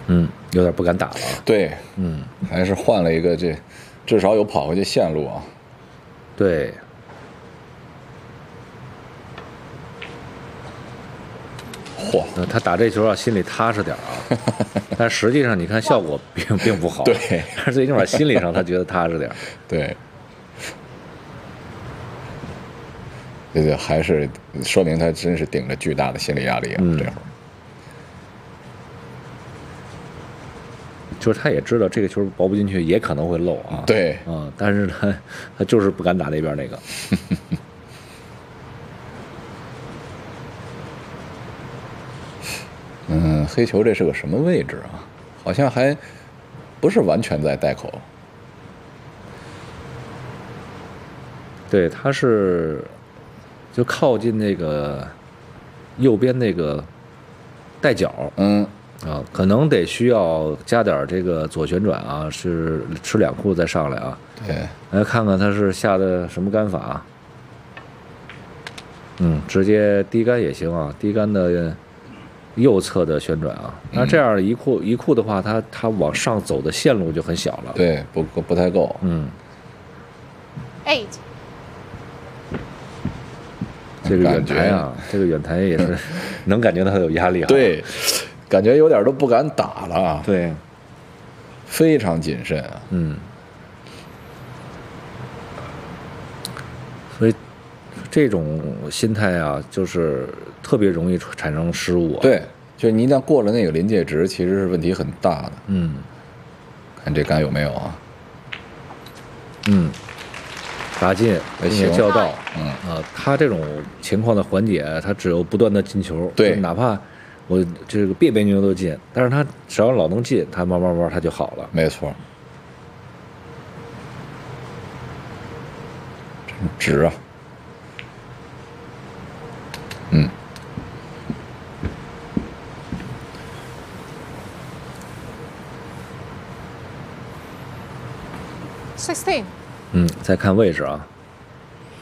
有点不敢打了。 对，还是换了一个至少有跑回去线路啊。 对。 嚯， 他打这球啊，心里踏实点啊，但实际上你看效果并不好。 对， 但是最起码心理上他觉得踏实点。 对。对，还是说明他真是顶着巨大的心理压力啊！这会儿， 就是他也知道这个球包不进去，也可能会漏啊。 对， 但是他就是不敢打那边那个。 黑球这是个什么位置啊？好像还不是完全在袋口。 对，他是就靠近那个右边那个带角。可能得需要加点这个左旋转啊，是吃2库再上来啊。 对， 来看看他是下的什么杆法。直接低杆也行啊，低杆的右侧的旋转啊。那这样一库的话，它往上走的线路就很小了。 对，不太够。 8。 这个远台啊，这个远台也是能感觉到他有压力啊。 对，感觉有点都不敢打了。 对， 非常谨慎啊。 所以这种心态啊，就是特别容易产生失误。 对，就你一旦过了那个临界值，其实是问题很大的。看这杆有没有啊？ 打进并且叫到。他这种情况的缓解，他只有不断的进球。 对， 哪怕我这个别扭都进，但是他只要老能进，他慢慢他就好了。 没错，真值啊。 16。 再看位置啊。